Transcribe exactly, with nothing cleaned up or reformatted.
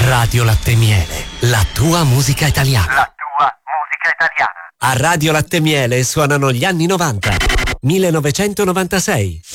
Radio Latte Miele, la tua musica italiana. La tua musica italiana. A Radio Latte Miele suonano gli anni novanta. millenovecentonovantasei.